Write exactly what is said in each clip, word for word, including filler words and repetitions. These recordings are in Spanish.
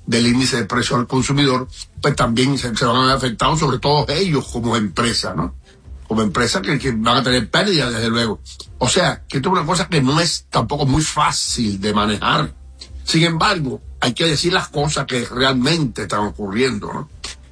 del índice de precios al consumidor, pues también se, se van a ver afectados, sobre todo ellos como empresa, ¿no? Como empresa que, que van a tener pérdidas, desde luego. O sea, que esto es una cosa que no es tampoco muy fácil de manejar. Sin embargo, hay que decir las cosas que realmente están ocurriendo, ¿no?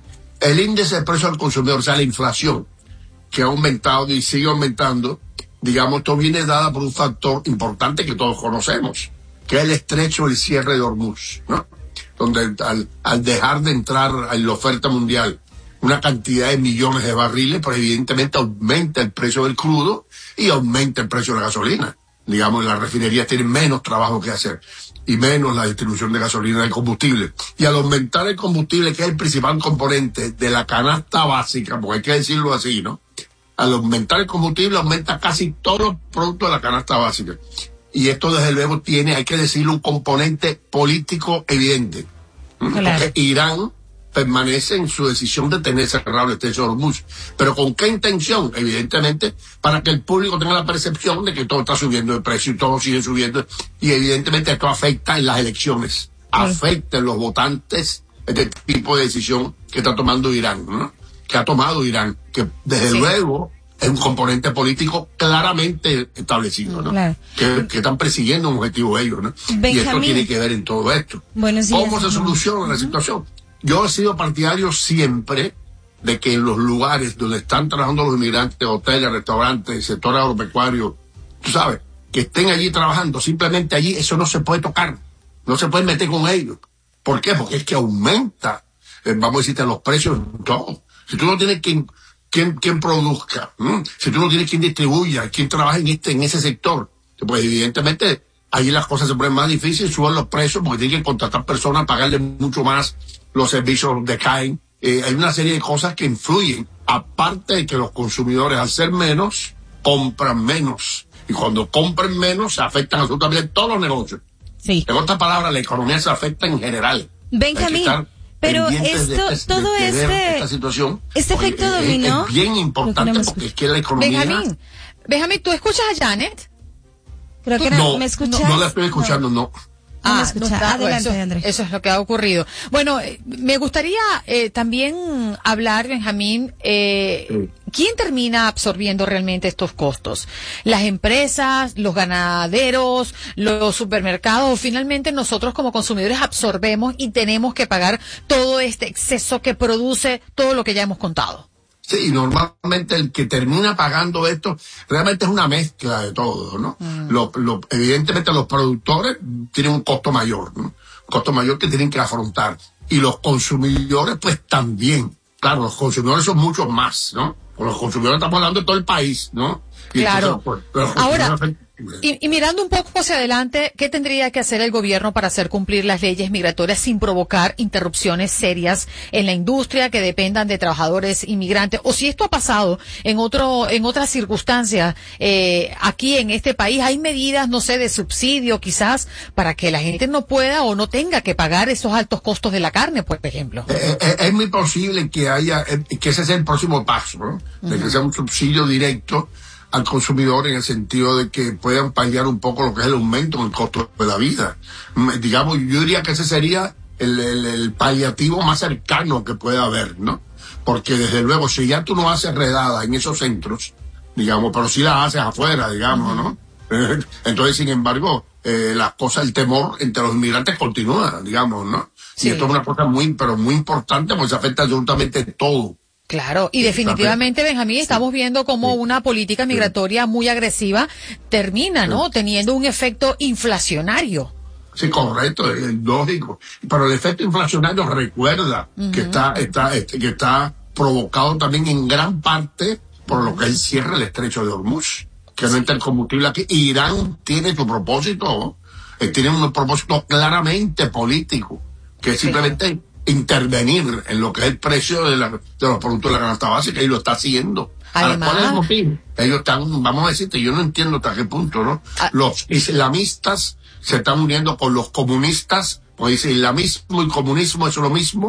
El índice de precios al consumidor, o sea, la inflación, que ha aumentado y sigue aumentando, digamos, esto viene dada por un factor importante que todos conocemos, que es el estrecho del cierre de Hormuz, ¿no? Donde al, al dejar de entrar en la oferta mundial una cantidad de millones de barriles, pues evidentemente aumenta el precio del crudo y aumenta el precio de la gasolina. Digamos, las refinerías tienen menos trabajo que hacer y menos la distribución de gasolina y combustible. Y al aumentar el combustible, que es el principal componente de la canasta básica, porque hay que decirlo así, ¿no? Al aumentar el combustible, aumenta casi todos los productos de la canasta básica. Y esto, desde luego, tiene, hay que decirlo, un componente político evidente. Claro. Porque Irán permanece en su decisión de tener cerrado el estrecho de Hormuz. ¿Pero con qué intención? Evidentemente, para que el público tenga la percepción de que todo está subiendo de precio y todo sigue subiendo. Y evidentemente esto afecta en las elecciones. Afecta en los votantes este tipo de decisión que está tomando Irán, ¿no? Que ha tomado Irán. Que desde Sí. luego es un componente político claramente establecido, ¿no? Claro. Que, que están persiguiendo un objetivo ellos, ¿no? Benjamín. Y esto tiene que ver en todo esto. Buenos días, ¿Cómo se señor. soluciona la situación? Yo he sido partidario siempre de que en los lugares donde están trabajando los inmigrantes, hoteles, restaurantes, sector agropecuario, tú sabes, que estén allí trabajando, simplemente allí eso no se puede tocar, no se puede meter con ellos. ¿Por qué? Porque es que aumenta, eh, vamos a decirte, los precios en todo. Si tú no tienes quien, quien, quien produzca, ¿m? Si tú no tienes quien distribuya, quien trabaja en este, en ese sector, pues evidentemente ahí las cosas se ponen más difíciles, suben los precios porque tienen que contratar personas, pagarles mucho más, los servicios decaen. Eh, hay una serie de cosas que influyen, aparte de que los consumidores, al ser menos, compran menos. Y cuando compran menos, se afectan absolutamente todos los negocios. Sí. En otras palabras, la economía se afecta en general. Benjamín, Hay que estar pero pendientes esto, de este- todo de- de ver este, esta situación, este porque efecto es- dominó. Es bien importante Creo que no me porque es que la economía... Benjamín, Benjamín, ¿tú escuchas a Janet? Creo que no, No, ¿me escuchas? no la estoy escuchando, no. No me Ah, escucha. está, Adelante, eso, Andrés. eso es lo que ha ocurrido. Bueno, eh, me gustaría eh, también hablar, Benjamín, eh, Sí. ¿quién termina absorbiendo realmente estos costos? ¿Las empresas, los ganaderos, los supermercados? ¿O finalmente nosotros como consumidores absorbemos y tenemos que pagar todo este exceso que produce todo lo que ya hemos contado? Sí, y normalmente el que termina pagando esto realmente es una mezcla de todo, ¿no? Mm. Lo, lo, evidentemente los productores tienen un costo mayor, ¿no? Un costo mayor que tienen que afrontar. Y los consumidores, pues también. Claro, los consumidores son muchos más, ¿no? Con los consumidores estamos hablando de todo el país, ¿no? Y Claro. entonces, pues, los Ahora, consumidores- Y, y mirando un poco hacia adelante, ¿qué tendría que hacer el gobierno para hacer cumplir las leyes migratorias sin provocar interrupciones serias en la industria que dependan de trabajadores inmigrantes? O si esto ha pasado en otro, en otras circunstancias, eh, aquí en este país, hay medidas, no sé, de subsidio quizás para que la gente no pueda o no tenga que pagar esos altos costos de la carne, por ejemplo. Eh, eh, es muy posible que haya, eh, que ese sea el próximo paso, ¿no? De que sea un subsidio directo al consumidor en el sentido de que puedan paliar un poco lo que es el aumento en el costo de la vida. Mm, Digamos, yo diría que ese sería el, el, el paliativo más cercano que pueda haber, ¿no? Porque desde luego, si ya tú no haces redada en esos centros, digamos, pero si la haces afuera, digamos, ¿no? Entonces, sin embargo, eh, las cosas, el temor entre los inmigrantes continúa, digamos, ¿no? Sí. Y esto es una cosa muy, pero muy importante porque se afecta absolutamente todo. Claro, y definitivamente, Benjamín, estamos viendo cómo Sí. una política migratoria muy agresiva termina, ¿no? Teniendo un efecto inflacionario. Sí, correcto, es lógico. Pero el efecto inflacionario recuerda que está, está, este, que está provocado también en gran parte por lo que es el cierre del estrecho de Hormuz, que no entra el combustible aquí. Irán tiene su propósito, eh, tiene un propósito claramente político, que es simplemente intervenir en lo que es el precio de, la, de los productos de la canasta básica, y lo está haciendo. Ahora, Además- ¿cuál es el motivo? Ellos están, vamos a decirte, yo no entiendo hasta qué punto, ¿no? Ah. Los islamistas se están uniendo con los comunistas, pues dice islamismo y comunismo es lo mismo,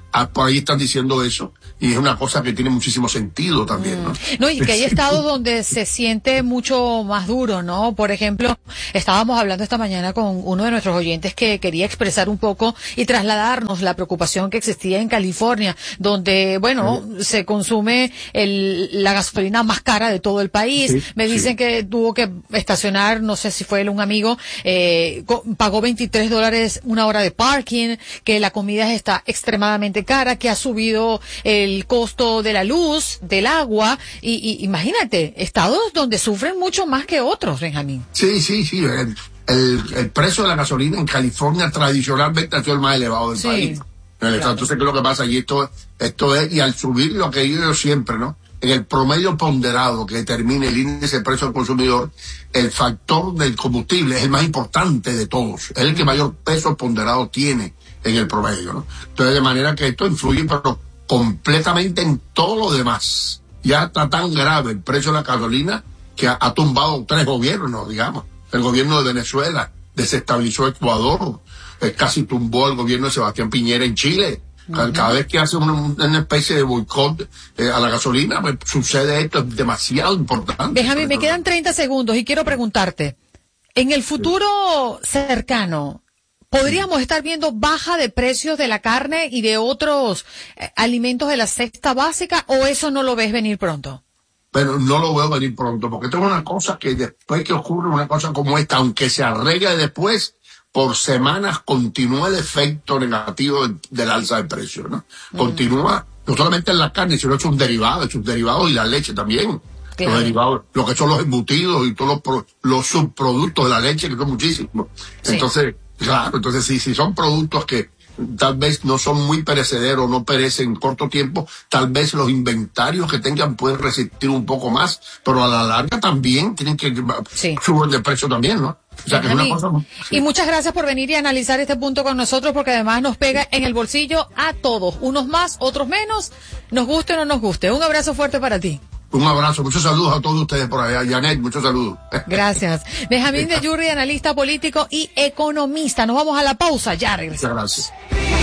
ah, por ahí están diciendo eso, y es una cosa que tiene muchísimo sentido también, ¿no? No, y que hay estados donde se siente mucho más duro, ¿no? Por ejemplo, estábamos hablando esta mañana con uno de nuestros oyentes que quería expresar un poco y trasladarnos la preocupación que existía en California, donde, bueno, sí. se consume el, la gasolina más cara de todo el país. Sí, Me dicen sí. que tuvo que estacionar, no sé si fue él un amigo, eh, pagó veintitrés dólares una hora de parking, que la comida está extremadamente cara, que ha subido el el costo de la luz, del agua, y, y imagínate, estados donde sufren mucho más que otros, Benjamín. Sí, sí, sí, el, el, el precio de la gasolina en California tradicionalmente ha sido el más elevado del sí, país. Claro. Entonces, ¿qué es lo que pasa? Y esto, esto es, y al subir lo que yo digo siempre, ¿no? En el promedio ponderado que determina el índice de precio del consumidor, el factor del combustible es el más importante de todos, es el que mayor peso ponderado tiene en el promedio, ¿no? Entonces, de manera que esto influye, pero completamente en todo lo demás. Ya está tan grave el precio de la gasolina que ha, ha tumbado tres gobiernos, digamos. El gobierno de Venezuela desestabilizó Ecuador, eh, casi tumbó el gobierno de Sebastián Piñera en Chile. Uh-huh. Cada vez que hace una, una especie de boicot eh, a la gasolina, pues, sucede esto, es demasiado importante. Déjame, me quedan treinta segundos y quiero preguntarte, en el futuro sí. cercano, ¿podríamos estar viendo baja de precios de la carne y de otros eh, alimentos de la cesta básica, o eso no lo ves venir pronto? Pero no lo veo venir pronto, porque tengo una cosa que después que ocurre una cosa como esta, aunque se arregle después, por semanas continúa el efecto negativo de, del alza de precios, ¿no? Mm. Continúa, no solamente en la carne, sino es un derivado, es un derivado y la leche también. Claro. Los derivados, lo que son los embutidos y todos los, pro, los subproductos de la leche, que son muchísimos. Sí. Entonces, claro, entonces si, si son productos que tal vez no son muy perecederos, no perecen en corto tiempo, tal vez los inventarios que tengan pueden resistir un poco más, pero a la larga también tienen que sí. subir de precio también, ¿no? O sea, que es una cosa, sí. Y muchas gracias por venir y analizar este punto con nosotros, porque además nos pega en el bolsillo a todos, unos más, otros menos, nos guste o no nos guste. Un abrazo fuerte para ti. Un abrazo, muchos saludos a todos ustedes por allá. Janet, muchos saludos. Gracias. Benjamín de Yurri, analista político y economista. Nos vamos a la pausa, ya regresamos. Muchas gracias.